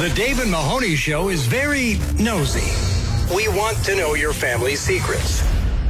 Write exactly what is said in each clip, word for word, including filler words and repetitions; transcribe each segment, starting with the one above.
The Dave and Mahoney Show is very nosy. We want to know your family secrets.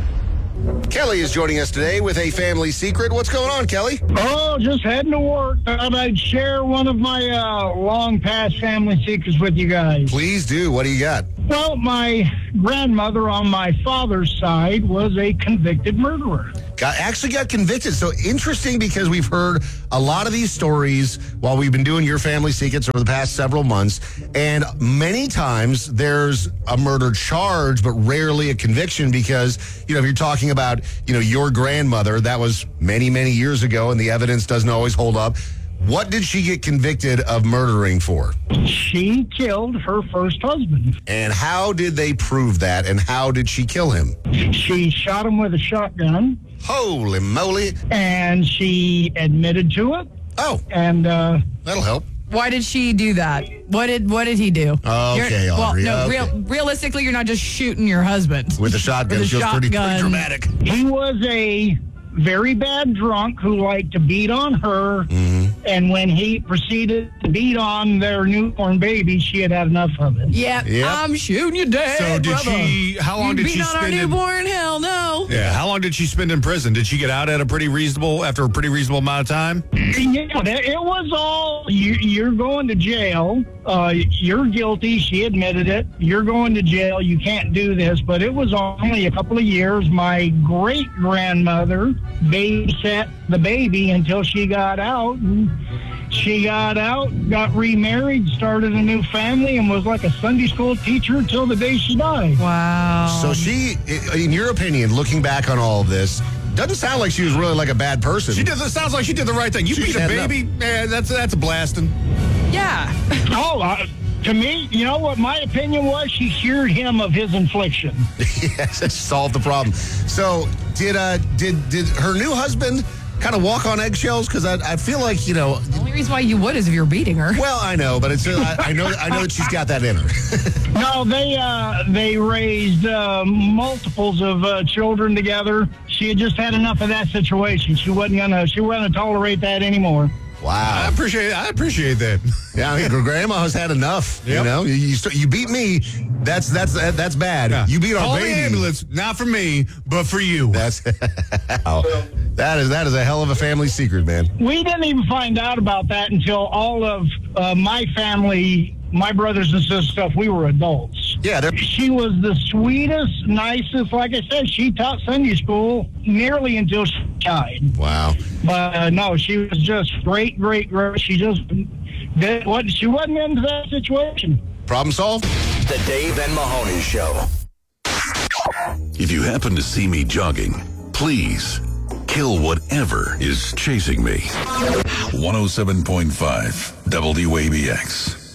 Kelly is joining us today with a family secret. What's going on, Kelly? Oh, just heading to work. Thought I'd share one of my uh, long past family secrets with you guys. Please do. What do you got? Well, my grandmother on my father's side was a convicted murderer. Got, actually got convicted. So interesting, because we've heard a lot of these stories while we've been doing your family secrets over the past several months. And many times there's a murder charge, but rarely a conviction, because, you know, if you're talking about, you know, your grandmother, that was many, many years ago, and the evidence doesn't always hold up. What did she get convicted of murdering for? She killed her first husband. And how did they prove that? And how did she kill him? She shot him with a shotgun. Holy moly. And she admitted to it. Oh. And uh, that'll help. Why did she do that? What did what did he do? Okay, you're, Audrey. Well, no, okay. real, realistically, you're not just shooting your husband. With a shotgun. With a Feels shotgun. Pretty, pretty dramatic. He was a very bad drunk who liked to beat on her. Mm-hmm. And when he proceeded to beat on their newborn baby, she had had enough of it. Yeah, yep. I'm shooting you dead. So did brother. she, how long you did beat she on our spend in, newborn? Hell no. yeah, how long did she spend in prison? Did she get out at a pretty reasonable, after a pretty reasonable amount of time? Yeah, it was all, you, you're going to jail. Uh, you're guilty. She admitted it. You're going to jail. You can't do this. But it was only a couple of years. My great-grandmother babysat the baby until she got out. And she got out, got remarried, started a new family, and was like a Sunday school teacher until the day she died. Wow. So she, in your opinion, looking back on all of this, doesn't sound like she was really like a bad person. She did. It sounds like she did the right thing. You She beat a had baby, man. That's that's a blasting. Yeah. Oh, uh, to me, you know what my opinion was? She cured him of his infliction. Yes, that solved the problem. So did uh did did her new husband kind of walk on eggshells? Because I, I feel like, you know. The only reason why you would is if you're beating her. Well, I know, but it's I, I know I know that she's got that in her. No, they uh, they raised uh, multiples of uh, children together. She had just had enough of that situation. She wasn't gonna she wasn't gonna tolerate that anymore. I Wow. appreciate. I appreciate that. Yeah, I mean, grandma has had enough. You Yep. know, you you, st- you beat me. That's that's that's bad. Yeah. You beat our Call baby. the ambulance, not for me, but for you. That's wow. that is that is a hell of a family secret, man. We didn't even find out about that until all of uh, my family, my brothers and sisters, stuff. We were adults. Yeah, they're. She was the sweetest, nicest. Like I said, she taught Sunday school nearly until she died. Wow. But uh, no, she was just great, great, great. She just did what she wasn't into that situation. Problem solved. The Dave and Mahoney Show. If you happen to see me jogging, please kill whatever is chasing me. one oh seven point five W A B X.